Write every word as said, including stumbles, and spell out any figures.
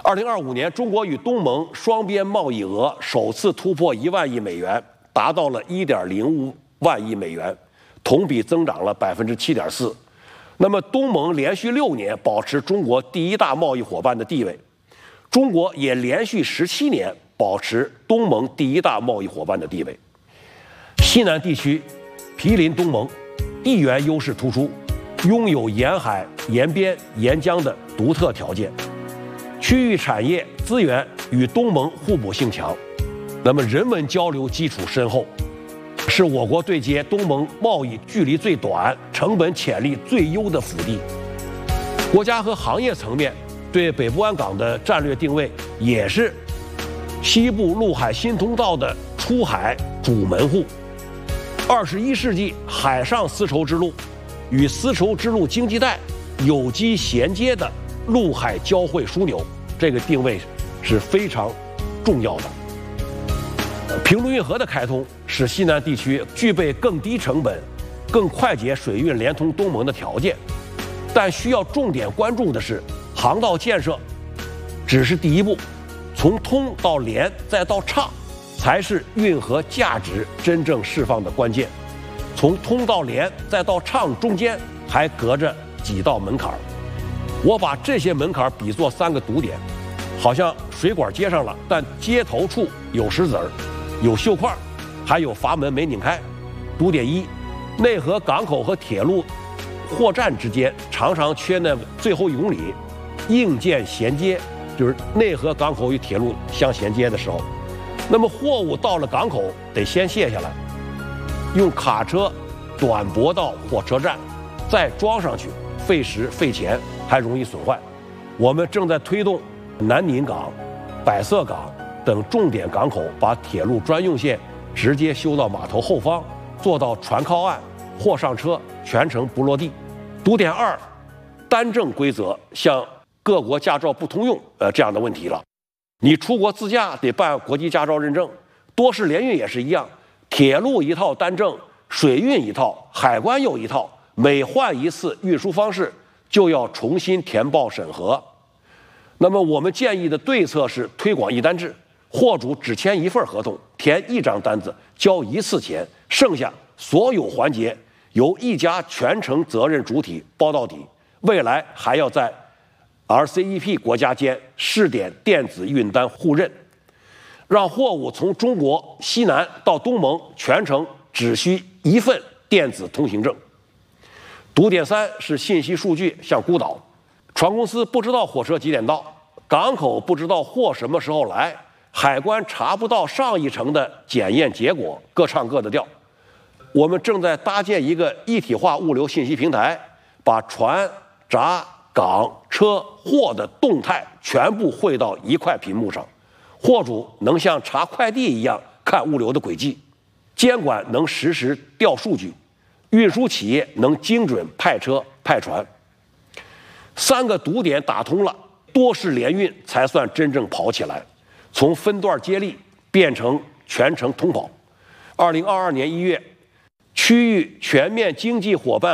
二零二五年，中国与东盟双边贸易额首次突破一万亿美元，达到了一点零五万亿美元，同比增长了百分之七点四。那么，东盟连续六年保持中国第一大贸易伙伴的地位，中国也连续十七年保持东盟第一大贸易伙伴的地位。西南地区毗邻东盟，地缘优势突出，拥有沿海、沿边、沿江的独特条件。区域产业资源与东盟互补性强，那么人文交流基础深厚，是我国对接东盟贸易距离最短、成本潜力最优的腹地。国家和行业层面对北部湾港的战略定位也是西部陆海新通道的出海主门户，二十一世纪海上丝绸之路与丝绸之路经济带有机衔接的陆海交汇枢纽，这个定位是非常重要的。平卢运河的开通使西南地区具备更低成本、更快捷水运连通东盟的条件，但需要重点关注的是，航道建设只是第一步，从通到连再到畅，才是运河价值真正释放的关键。从通到连再到畅中间还隔着几道门槛。我把这些门槛比作三个堵点，好像水管接上了，但接头处有石子儿、有锈块，还有阀门没拧开。堵点一，内河港口和铁路货站之间常常缺那最后一公里，硬件衔接，就是内河港口与铁路相衔接的时候，那么货物到了港口得先卸下来，用卡车短驳到火车站，再装上去，费时费钱，还容易损坏。我们正在推动南宁港、百色港等重点港口把铁路专用线直接修到码头后方，做到船靠岸、货上车，全程不落地。堵点二，单证规则像各国驾照不通用呃这样的问题了。你出国自驾得办国际驾照认证，多式联运也是一样，铁路一套单证，水运一套，海关又一套，每换一次运输方式就要重新填报审核。那么我们建议的对策是推广一单制，货主只签一份合同，填一张单子，交一次钱，剩下所有环节由一家全程责任主体包到底。未来还要在 R C E P 国家间试点电子运单互认，让货物从中国西南到东盟全程只需一份电子通行证。堵点三是信息数据像孤岛，船公司不知道火车几点到，港口不知道货什么时候来，海关查不到上一程的检验结果，各唱各的调。我们正在搭建一个一体化物流信息平台，把船、闸、港、车、货的动态全部汇到一块屏幕上，货主能像查快递一样看物流的轨迹，监管能实时调数据，运输企业能精准派车派船。三个堵点打通了，多式联运才算真正跑起来，从分段接力变成全程通跑。二零二二年一月，区域全面经济伙伴